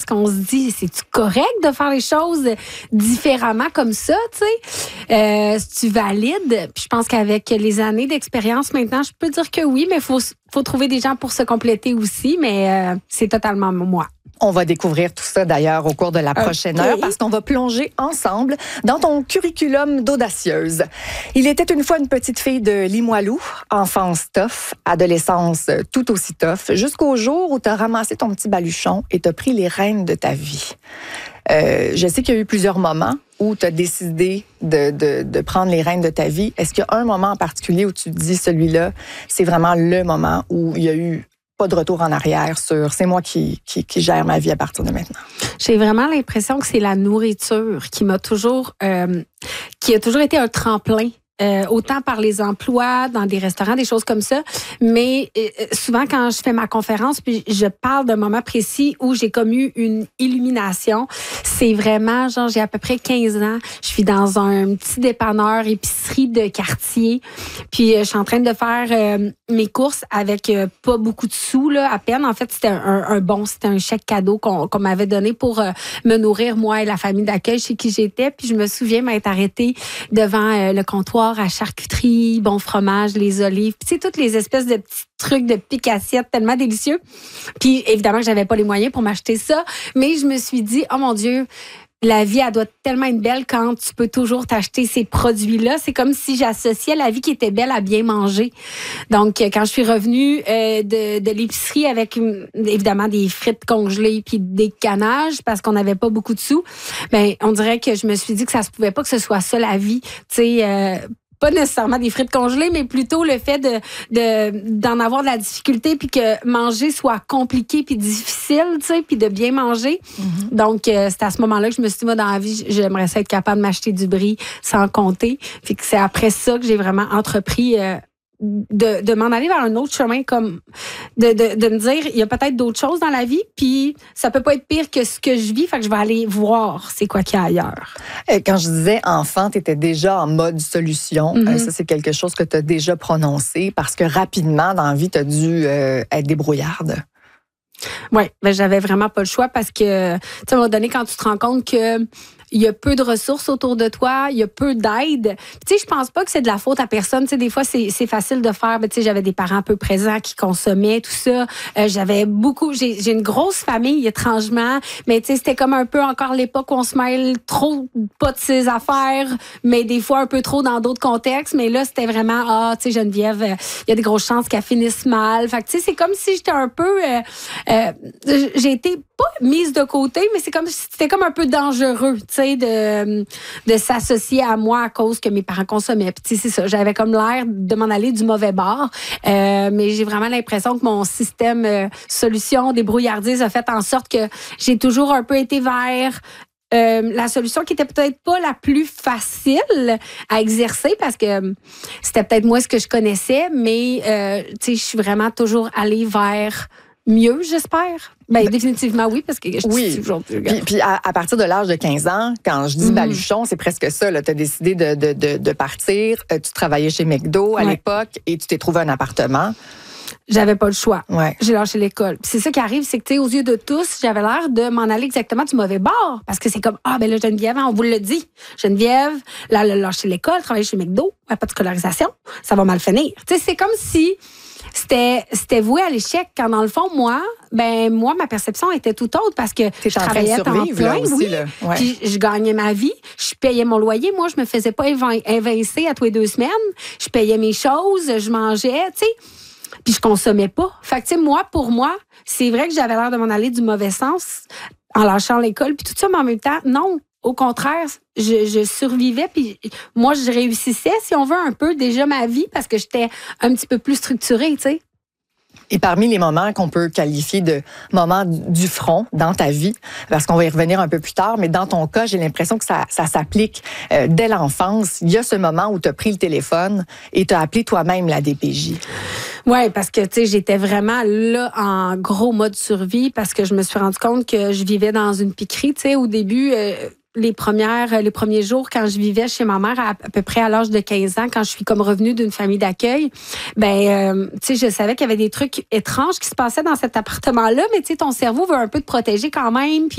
qu'on se dit, c'est-tu correct de faire les choses différemment comme ça, tu sais? C'est-tu valide? Puis je pense qu'avec les années d'expérience maintenant, je peux dire que oui, mais faut trouver des gens pour se compléter aussi, mais c'est totalement moi. On va découvrir tout ça d'ailleurs au cours de la prochaine heure parce qu'on va plonger ensemble dans ton curriculum d'audacieuse. Il était une fois une petite fille de Limoilou, enfance tough, adolescence tout aussi tough, jusqu'au jour où tu as ramassé ton petit baluchon et tu as pris les rênes de ta vie. Je sais qu'il y a eu plusieurs moments où tu as décidé de prendre les rênes de ta vie. Est-ce qu'il y a un moment en particulier où tu te dis, celui-là, c'est vraiment le moment où il y a eu pas de retour en arrière sur c'est moi qui gère ma vie à partir de maintenant? J'ai vraiment l'impression que c'est la nourriture qui a toujours été un tremplin. Autant par les emplois, dans des restaurants, des choses comme ça. Mais souvent, quand je fais ma conférence, puis je parle d'un moment précis où j'ai comme eu une illumination, c'est vraiment, genre, j'ai à peu près 15 ans. Je suis dans un petit dépanneur, épicerie de quartier. Puis je suis en train de faire mes courses avec pas beaucoup de sous, là, à peine. En fait, c'était c'était un chèque cadeau qu'on m'avait donné pour me nourrir, moi et la famille d'accueil chez qui j'étais. Puis je me souviens m'être arrêtée devant le comptoir à charcuterie, bon fromage, les olives, tu sais, toutes les espèces de petits trucs de pique-assiette tellement délicieux. Puis évidemment que j'avais pas les moyens pour m'acheter ça, mais je me suis dit, oh mon Dieu, la vie, elle doit tellement être belle quand tu peux toujours t'acheter ces produits-là. C'est comme si j'associais la vie qui était belle à bien manger. Donc, quand je suis revenue de l'épicerie avec, évidemment, des frites congelées puis des canages parce qu'on n'avait pas beaucoup de sous, ben on dirait que je me suis dit que ça se pouvait pas que ce soit ça, la vie. Tu sais, pas nécessairement des frites congelées, mais plutôt le fait d'en avoir de la difficulté puis que manger soit compliqué puis difficile, tu sais, puis de bien manger. Mm-hmm. Donc, c'est à ce moment-là que je me suis dit, moi, dans la vie, j'aimerais ça être capable de m'acheter du brie sans compter. Puis que c'est après ça que j'ai vraiment entrepris de m'en aller vers un autre chemin, comme de me dire, il y a peut-être d'autres choses dans la vie, puis ça peut pas être pire que ce que je vis, fait que je vais aller voir c'est quoi qu'il y a ailleurs. Quand je disais enfant, tu étais déjà en mode solution. Mm-hmm. Ça, c'est quelque chose que tu as déjà prononcé parce que rapidement, dans la vie, tu as dû être débrouillarde. Oui, ben j'avais vraiment pas le choix parce que, tu sais, à un moment donné, quand tu te rends compte que il y a peu de ressources autour de toi, il y a peu d'aide. Tu sais, je pense pas que c'est de la faute à personne. Tu sais, des fois, c'est facile de faire. Tu sais, j'avais des parents peu présents qui consommaient tout ça. J'avais beaucoup. J'ai une grosse famille, étrangement. Mais tu sais, c'était comme un peu encore l'époque où on se mêle trop pas de ses affaires, mais des fois un peu trop dans d'autres contextes. Mais là, c'était vraiment tu sais, Geneviève, il y a des grosses chances qu'elle finisse mal. Fait que tu sais, c'est comme si j'étais un peu. J'ai été pas mise de côté, mais c'est comme c'était comme un peu dangereux, tu sais, de s'associer à moi à cause que mes parents consommaient. Puis, tu sais, c'est ça, j'avais comme l'air de m'en aller du mauvais bord, mais j'ai vraiment l'impression que mon système solution débrouillardise a fait en sorte que j'ai toujours un peu été vers la solution qui était peut-être pas la plus facile à exercer parce que c'était peut-être moi ce que je connaissais, mais tu sais, je suis vraiment toujours allée vers mieux, j'espère. Ben, définitivement oui, parce que je suis toujours plus jeune. Puis à partir de l'âge de 15 ans, quand je dis baluchon, c'est presque ça. Tu as décidé de partir. Tu travaillais chez McDo à l'époque et tu t'es trouvé un appartement. J'avais pas le choix. Ouais. J'ai lâché l'école. Puis c'est ça qui arrive, c'est que, tu sais, aux yeux de tous, j'avais l'air de m'en aller exactement du mauvais bord. Parce que c'est comme, ben là, Geneviève, on vous le dit. Geneviève, là, elle a lâché l'école, travailler chez McDo, elle a pas de scolarisation, ça va mal finir. Tu sais, c'est comme si c'était voué à l'échec. Quand dans le fond, moi, ma perception était tout autre parce que je travaillais à temps plein, aussi, ouais. Puis je gagnais ma vie, je payais mon loyer. Moi, je me faisais pas évincer à tous les 2 semaines. Je payais mes choses, je mangeais, tu sais. Puis je consommais pas. Fait que, tu sais, pour moi, c'est vrai que j'avais l'air de m'en aller du mauvais sens en lâchant l'école puis tout ça, mais en même temps, non. Au contraire, je survivais puis moi, je réussissais, si on veut, un peu déjà ma vie parce que j'étais un petit peu plus structurée, tu sais. Et parmi les moments qu'on peut qualifier de moments du front dans ta vie, parce qu'on va y revenir un peu plus tard, mais dans ton cas, j'ai l'impression que ça s'applique dès l'enfance. Il y a ce moment où tu as pris le téléphone et tu as appelé toi-même la DPJ. Oui, parce que, tu sais, j'étais vraiment là en gros mode survie parce que je me suis rendu compte que je vivais dans une piquerie, tu sais, au début... les premiers jours quand je vivais chez ma mère à peu près à l'âge de 15 ans, quand je suis comme revenue d'une famille d'accueil, tu sais, je savais qu'il y avait des trucs étranges qui se passaient dans cet appartement-là, mais tu sais, ton cerveau veut un peu te protéger quand même. Puis